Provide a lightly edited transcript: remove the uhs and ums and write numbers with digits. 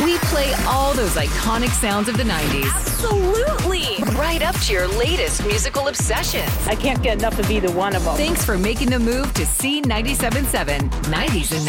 We play all those iconic sounds of the 90s. Absolutely. Right up to your latest musical obsessions. I can't get enough of either one of them. Thanks for making the move to C97.7, 90s and